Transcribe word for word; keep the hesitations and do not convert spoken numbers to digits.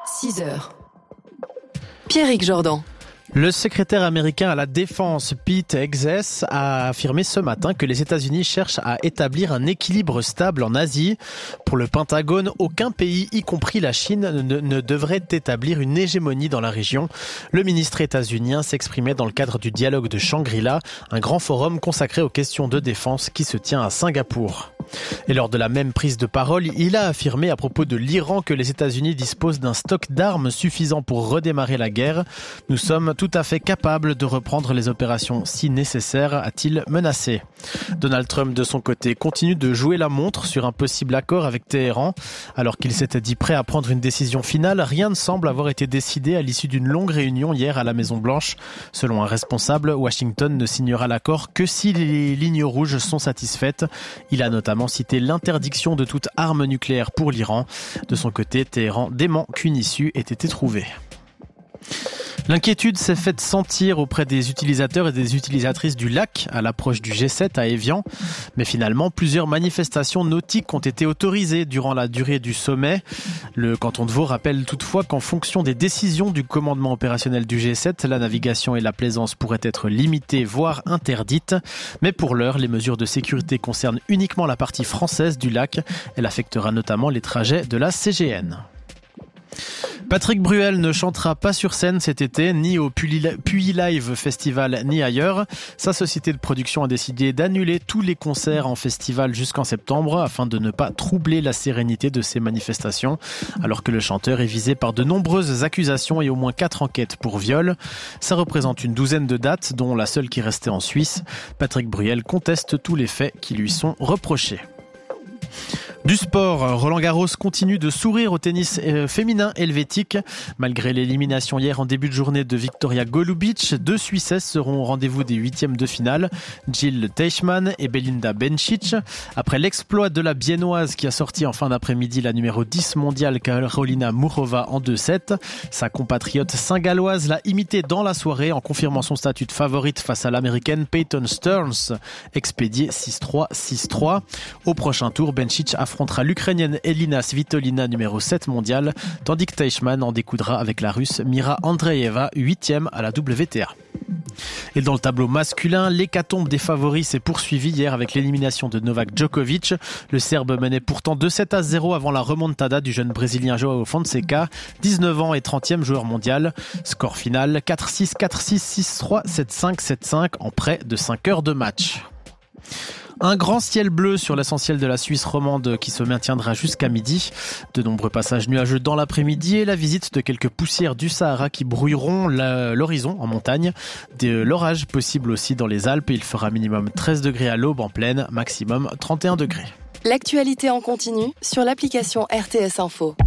six heures. Pierrick Jordan. Le secrétaire américain à la défense, Pete Hegseth, a affirmé ce matin que les États-Unis cherchent à établir un équilibre stable en Asie. Pour le Pentagone, aucun pays, y compris la Chine, ne, ne devrait établir une hégémonie dans la région. Le ministre états-unien s'exprimait dans le cadre du dialogue de Shangri-La, un grand forum consacré aux questions de défense qui se tient à Singapour. Et lors de la même prise de parole, il a affirmé à propos de l'Iran que les États-Unis disposent d'un stock d'armes suffisant pour redémarrer la guerre. Nous sommes tout à fait capables de reprendre les opérations si nécessaire, a-t-il menacé. Donald Trump, de son côté, continue de jouer la montre sur un possible accord avec Téhéran. Alors qu'il s'était dit prêt à prendre une décision finale, rien ne semble avoir été décidé à l'issue d'une longue réunion hier à la Maison-Blanche. Selon un responsable, Washington ne signera l'accord que si les lignes rouges sont satisfaites. Il a notamment cité l'interdiction de toute arme nucléaire pour l'Iran. De son côté, Téhéran dément qu'une issue ait été trouvée. L'inquiétude s'est faite sentir auprès des utilisateurs et des utilisatrices du lac à l'approche du G sept à Évian. Mais finalement, plusieurs manifestations nautiques ont été autorisées durant la durée du sommet. Le canton de Vaud rappelle toutefois qu'en fonction des décisions du commandement opérationnel du G sept, la navigation et la plaisance pourraient être limitées, voire interdites. Mais pour l'heure, les mesures de sécurité concernent uniquement la partie française du lac. Elle affectera notamment les trajets de la C G N. Patrick Bruel ne chantera pas sur scène cet été, ni au Puy Live Festival, ni ailleurs. Sa société de production a décidé d'annuler tous les concerts en festival jusqu'en septembre afin de ne pas troubler la sérénité de ces manifestations, alors que le chanteur est visé par de nombreuses accusations et au moins quatre enquêtes pour viol. Ça représente une douzaine de dates, dont la seule qui restait en Suisse. Patrick Bruel conteste tous les faits qui lui sont reprochés. Du sport, Roland Garros continue de sourire au tennis féminin helvétique. Malgré l'élimination hier en début de journée de Victoria Golubic, deux Suissesses seront au rendez-vous des huitièmes de finale, Jill Teichmann et Belinda Bencic. Après l'exploit de la Biennoise qui a sorti en fin d'après-midi la numéro dix mondiale Karolina Muchova en deux sept, sa compatriote saint-galloise l'a imitée dans la soirée en confirmant son statut de favorite face à l'américaine Peyton Stearns, expédiée six trois six trois. Au prochain tour, Bencic affrontera l'Ukrainienne Elina Svitolina numéro sept mondiale, tandis que Teichmann en découdra avec la Russe Mira Andreeva, huitième à la W T A. Et dans le tableau masculin, l'hécatombe des favoris s'est poursuivie hier avec l'élimination de Novak Djokovic. Le Serbe menait pourtant deux sept à zéro avant la remontada du jeune Brésilien João Fonseca, dix-neuf ans et trentième joueur mondial. Score final quatre six, quatre six, six trois, sept cinq, sept cinq en près de cinq heures de match. Un grand ciel bleu sur l'essentiel de la Suisse romande qui se maintiendra jusqu'à midi. De nombreux passages nuageux dans l'après-midi et la visite de quelques poussières du Sahara qui brouilleront l'horizon en montagne. De l'orage possible aussi dans les Alpes. Il fera minimum treize degrés à l'aube en plaine, maximum trente et un degrés. L'actualité en continu sur l'application R T S Info.